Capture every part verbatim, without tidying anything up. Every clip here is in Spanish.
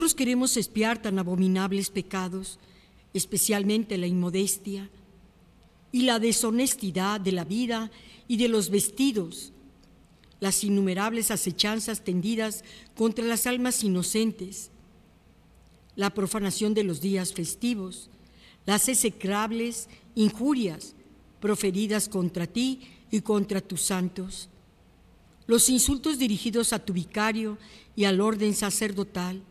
Nosotros queremos expiar tan abominables pecados, especialmente la inmodestia y la deshonestidad de la vida y de los vestidos, las innumerables acechanzas tendidas contra las almas inocentes, la profanación de los días festivos, las execrables injurias proferidas contra ti y contra tus santos, los insultos dirigidos a tu vicario y al orden sacerdotal,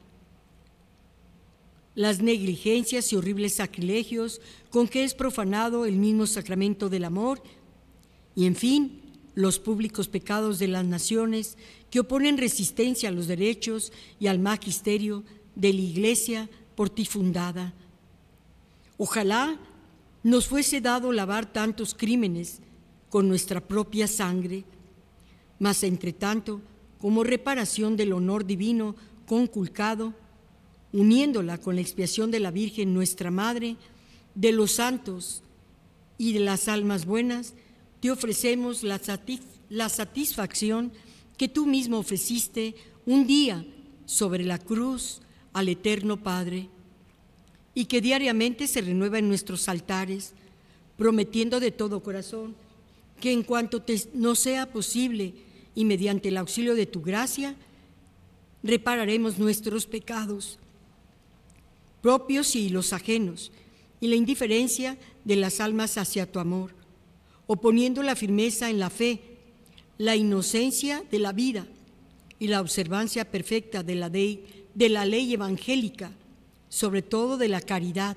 las negligencias y horribles sacrilegios con que es profanado el mismo sacramento del amor, y en fin, los públicos pecados de las naciones que oponen resistencia a los derechos y al magisterio de la Iglesia por ti fundada. Ojalá nos fuese dado lavar tantos crímenes con nuestra propia sangre, mas entre tanto, como reparación del honor divino conculcado, uniéndola con la expiación de la Virgen nuestra Madre, de los santos y de las almas buenas, te ofrecemos la, satisf la satisfacción que tú mismo ofreciste un día sobre la cruz al Eterno Padre, y que diariamente se renueva en nuestros altares, prometiendo de todo corazón que en cuanto te nos sea posible y mediante el auxilio de tu gracia, repararemos nuestros pecados propios y los ajenos, y la indiferencia de las almas hacia tu amor, oponiendo la firmeza en la fe, la inocencia de la vida y la observancia perfecta de la ley, de la ley evangélica, sobre todo de la caridad,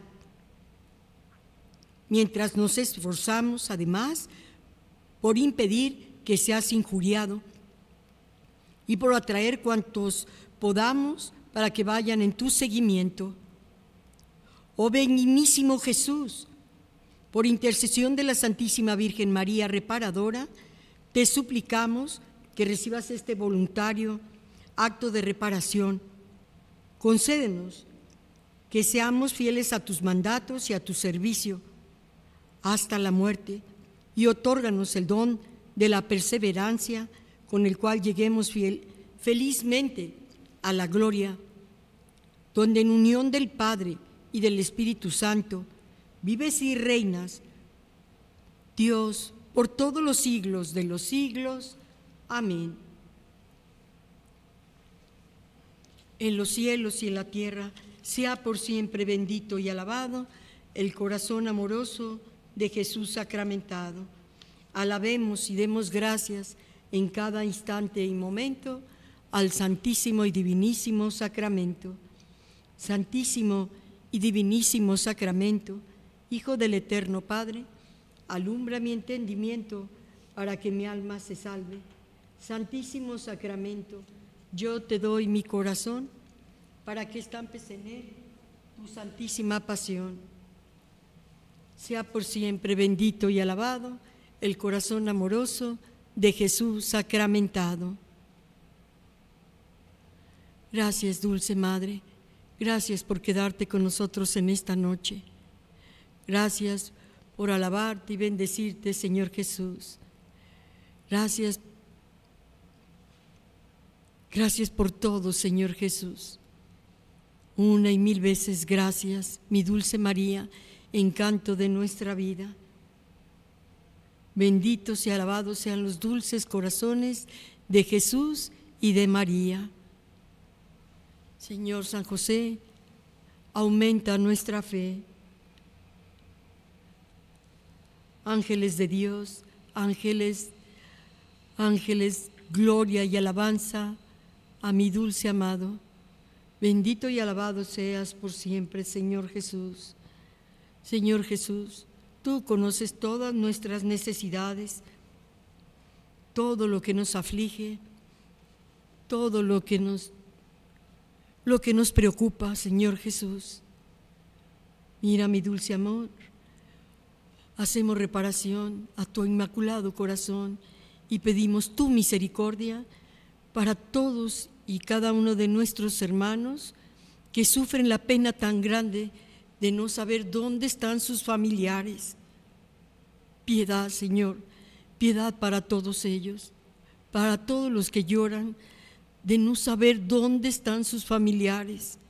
mientras nos esforzamos además por impedir que seas injuriado y por atraer cuantos podamos para que vayan en tu seguimiento. Oh benignísimo Jesús, por intercesión de la Santísima Virgen María Reparadora, te suplicamos que recibas este voluntario acto de reparación. Concédenos que seamos fieles a tus mandatos y a tu servicio hasta la muerte, y otórganos el don de la perseverancia con el cual lleguemos fiel, felizmente a la gloria, donde en unión del Padre y del Espíritu Santo vives y reinas, Dios, por todos los siglos de los siglos. Amén. En los cielos y en la tierra sea por siempre bendito y alabado el corazón amoroso de Jesús sacramentado. Alabemos y demos gracias en cada instante y momento al Santísimo y Divinísimo Sacramento. Santísimo y Divinísimo Sacramento, Hijo del Eterno Padre, alumbra mi entendimiento para que mi alma se salve. Santísimo Sacramento, yo te doy mi corazón para que estampes en él tu santísima pasión. Sea por siempre bendito y alabado el corazón amoroso de Jesús sacramentado. Gracias, dulce Madre. Gracias por quedarte con nosotros en esta noche. Gracias por alabarte y bendecirte, Señor Jesús. Gracias. Gracias por todo, Señor Jesús. Una y mil veces gracias, mi dulce María, encanto de nuestra vida. Benditos y alabados sean los dulces corazones de Jesús y de María. Señor San José, aumenta nuestra fe. Ángeles de Dios, ángeles, ángeles, gloria y alabanza a mi dulce amado. Bendito y alabado seas por siempre, Señor Jesús. Señor Jesús, tú conoces todas nuestras necesidades, todo lo que nos aflige, todo lo que nos, lo que nos preocupa, Señor Jesús. Mira, mi dulce amor, hacemos reparación a tu inmaculado corazón y pedimos tu misericordia para todos y cada uno de nuestros hermanos que sufren la pena tan grande de no saber dónde están sus familiares. Piedad, Señor, piedad para todos ellos, para todos los que lloran de no saber dónde están sus familiares.